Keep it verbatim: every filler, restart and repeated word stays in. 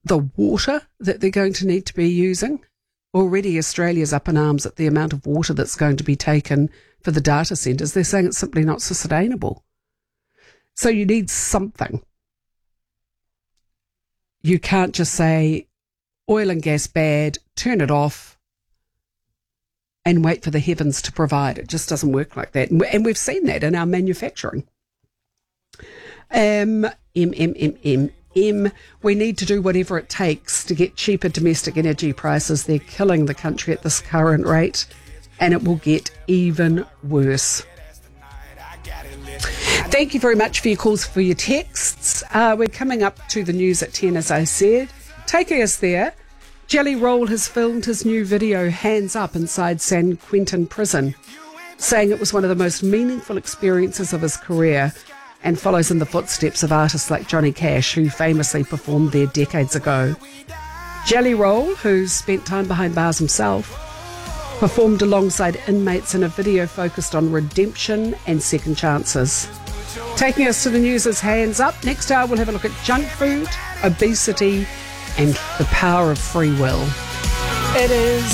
the water that they're going to need to be using. Already Australia's up in arms at the amount of water that's going to be taken for the data centres. They're saying it's simply not sustainable. So you need something. You can't just say oil and gas bad, turn it off, and wait for the heavens to provide. It just doesn't work like that. And we've seen that in our manufacturing. Um, M, M, M, M, M. We need to do whatever it takes to get cheaper domestic energy prices. They're killing the country at this current rate, and it will get even worse. Thank you very much for your calls, for your texts. Uh, we're coming up to the news at ten, as I said. Taking us there, Jelly Roll has filmed his new video, Hands Up, inside San Quentin prison, saying it was one of the most meaningful experiences of his career, and follows in the footsteps of artists like Johnny Cash, who famously performed there decades ago. Jelly Roll, who's spent time behind bars himself, performed alongside inmates in a video focused on redemption and second chances. Taking us to the news is Hands Up. Next hour, we'll have a look at junk food, obesity, and the power of free will. It is